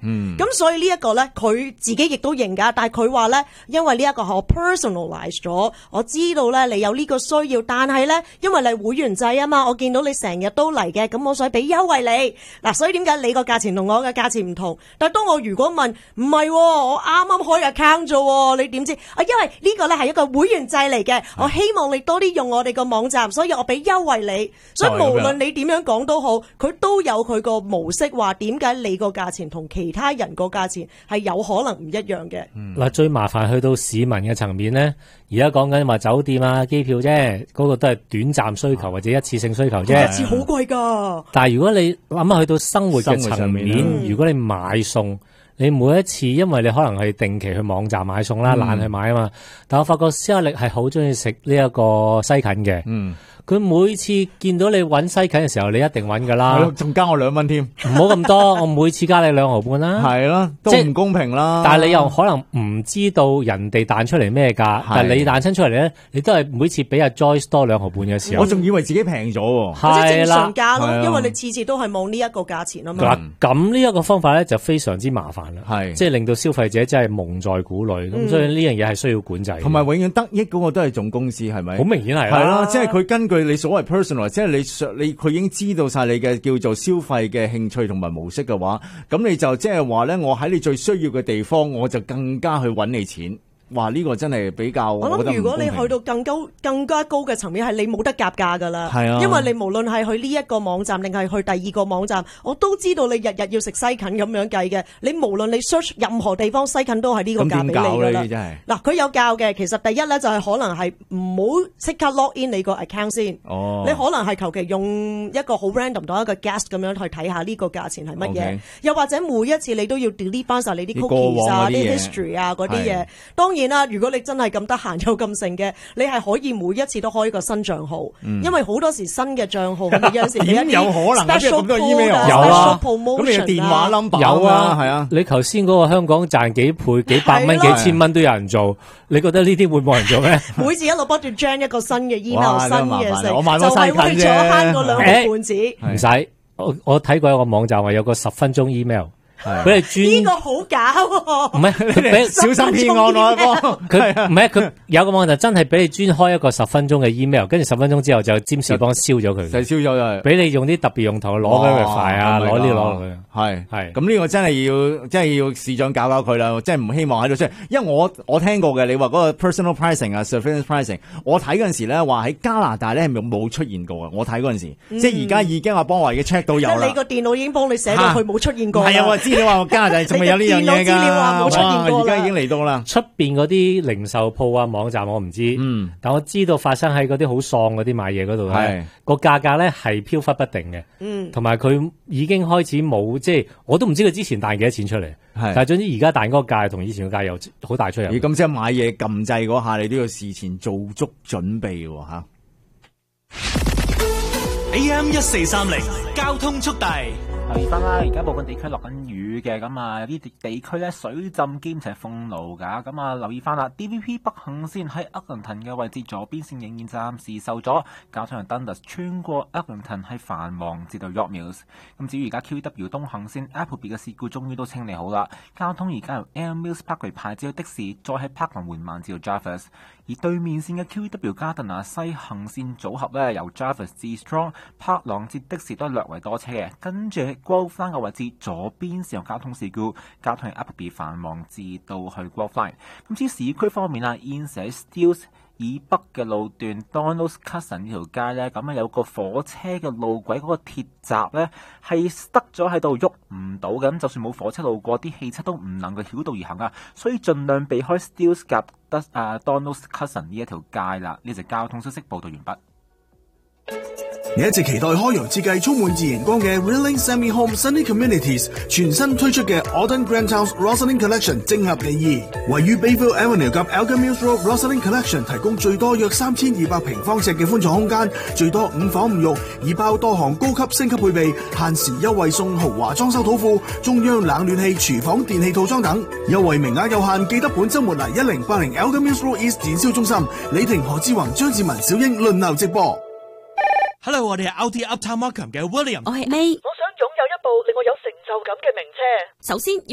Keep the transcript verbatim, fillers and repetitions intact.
嗯， 咁所以呢一個咧，佢自己亦都認噶，但係佢話咧，因為呢一個係我 personalize 咗，我知道咧你有呢個需要，但係咧，因為你係會員制啊嘛，我見到你成日都嚟嘅，咁我想俾優惠你嗱，所以點解你個價錢同我嘅價錢唔同？但係當我如果問唔係，我啱啱開 account 啫，你點知啊？因為呢個咧係一個會員制嚟嘅，我希望你多啲用我哋個網站，所以我俾優惠你。所以無論你點樣講都好，佢都有佢個模式話點解你個價錢同其他人個價錢係有可能唔一樣嘅。 嗱、嗯，最麻煩去到市民嘅層面咧，而家講緊話酒店啊、機票啫，嗰、那個都係短暫需求或者一次性需求啫。 一次好貴噶。 但係如果你諗下去到生活嘅層面，面嗯、 如果你買餸，你每一次因為你可能係定期去網站買餸啦，懶、嗯、去買啊嘛。但我發覺施亞力係好中意食呢一個西芹嘅。嗯。佢每次見到你揾西芹嘅時候，你一定揾噶啦， 仲加我兩蚊添， 唔好咁多，我每次加你兩毫半啦， 係啦，都唔公平啦。 但係你又可能唔知道人哋彈出嚟咩價，但係你彈親出嚟咧，你都係每次俾阿 Joyce 多兩毫半嘅時候， 我仲以為自己平咗， 或者正常價咯，因為你次次都係望呢一個價錢啊嘛。 嗱，咁呢一個方法咧就非常之麻煩啦， 係即係令到消費者真係蒙在鼓裏，咁、嗯、所以呢樣嘢係需要管制， 同埋永遠得益嗰個都係總公司，係咪？ 好明顯係係啦，即係佢根據你所謂 personal。即係你你佢已經知道晒你嘅叫做消費嘅興趣同埋模式嘅話，咁你就即係話咧，我喺你最需要嘅地方，我就更加去揾你錢。哇！呢、這個真係比較， 我諗如果你去到更高、更加高嘅層面，係你冇得夾價噶啦。 係啊， 因為你無論係去呢一個網站，定係去第二個網站，我都知道你日日要食西芹咁樣計嘅。你無論你 search 任何地方，西芹都係呢個價俾你噶啦。嗱，佢有教嘅，其實第一咧就係可能係唔好即刻 log in 你個 account 先。哦，你可能係求其用一個好 random 當一個 guest 咁樣去睇下呢個價錢係乜嘢。Okay. 又或者每一次你都要 delete 翻晒你啲 cookies 啊、啲 history 啊嗰啲嘢。當然啦，如果你真係咁得閒又咁盛嘅，你係可以每一次都開一個新賬號，嗯、因為好多時新嘅賬號係咪有陣時點有可能 special email 有啊， 咁你嘅電話 number 有啊， 係啊， 你頭先嗰個香港賺幾倍幾百蚊幾千蚊都有人做，你覺得呢啲會冇人做咩？ 每次一路不斷 gen 一個新嘅 email 新嘅食， 我買就係為咗慳嗰兩毫半紙。 唔使，我我睇過有個網站話有個十分鐘 email。俾你專呢個好假喎， 唔係佢俾小心騙案咯， 佢唔係佢有個網站真係俾你專開一個十分鐘嘅 email， 跟住十分鐘之後就占士邦燒咗佢， 就燒咗就俾你用啲特別用途攞 verify 啊，攞呢攞落去， 係係咁呢個真係要真係要市長搞搞佢啦，即係唔希望喺度出嚟，因為我我聽過嘅，你話嗰個 personal pricing 啊 surveillance pricing， 我睇嗰陣時咧話喺加拿大咧係咪冇出現過啊？我睇嗰陣時，嗯、即係而家已經話幫我已經 check 到有啦， 即係你個電腦已經幫你寫到佢冇出現過， 係啊，我知你話加拿大仲未有呢樣嘢㗎，哇！而家已經嚟到啦， 出邊嗰啲零售鋪啊網站我唔知，嗯，但我知道發生喺嗰啲好喪嗰啲買嘢嗰度咧，個價格咧係飄忽不定嘅，嗯，同埋佢已經開始冇，即係我都唔知佢之前彈幾多錢出嚟，但係總之而家彈嗰個價同以前個價有好大出入。 而咁即係買嘢撳掣嗰下，你都要事前做足準備喎嚇。 A M 一四三零交通速遞。 留意翻啦，而家部分地區落緊雨嘅，咁啊有啲地區咧水浸兼且封路噶，咁啊留意翻啦。D V P 北行線喺 Eglinton 嘅位置左邊線仍然暫時受阻，加上 Dundas 穿過 Eglinton 係繁忙至到 York Mills。咁至於而家 Q W 東行線 Appleby 嘅事故終於都清理好啦，交通而家由 Air Mills Parkway 排至到的士，再喺 Parkland 緩慢至到 Jarvis。而對面線嘅 Q W 加頓拿西行線組合咧，由 Jarvis 至 Strong、柏朗至的士都略為多車嘅，跟住 Groveline 嘅位置左邊線有交通事故，交通係 Appleby 繁忙至到去 Groveline。咁至於市區方面啊，現時喺 Steeles 以北嘅路段 Donald's Cousin 呢條街咧，咁啊有個火車嘅路軌嗰個鐵閘咧係塞咗喺度喐唔到嘅，咁就算冇火車路過，啲汽車都唔能夠繞道而行啊，所以盡量避開 Steeles 夾得啊 Donald's Cousin 呢一條街啦。呢隻交通消息報道完畢。 你一直期待開揚設計充滿自然光嘅 Rilling Semi Home Sunny Communities 全新推出嘅 Autumn Grand House Rosalind Collection 正合你意。位於 Bayville Avenue 及 Elgin Mills Road Rosalind Collection 提供最多約三千二百平方尺嘅寬敞空間，最多五房五浴，已包多項高級升級配備，限時優惠送豪華裝修土庫、中央冷暖氣、廚房電器套裝等。優惠名額有限，記得本週末嚟一零八零 Elgin Mills Road East 展銷中心，李婷、何志宏、張志文、小英輪流直播。 Hello， 我哋係 Audi Uptown Markham 嘅 William。 我係 May。 我想擁有一部令我有成就感嘅名車。 首先